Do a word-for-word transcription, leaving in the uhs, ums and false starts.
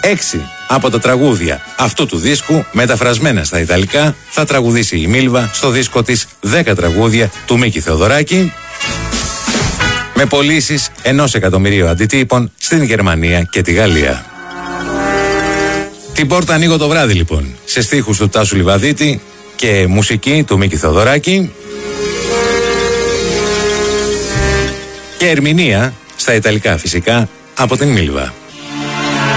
Έξι από τα τραγούδια αυτού του δίσκου, μεταφρασμένα στα Ιταλικά, θα τραγουδήσει η Μίλβα στο δίσκο της δέκα τραγούδια του Μίκη Θεοδωράκη, με πωλήσεις ενός εκατομμυρίου αντιτύπων στην Γερμανία και τη Γαλλία. Την πόρτα ανοίγω το βράδυ λοιπόν, σε στίχους του Τάσου Λιβαδίτη και μουσική του Μίκη Θεοδωράκη και ερμηνεία στα Ιταλικά φυσικά από την Μίλβα.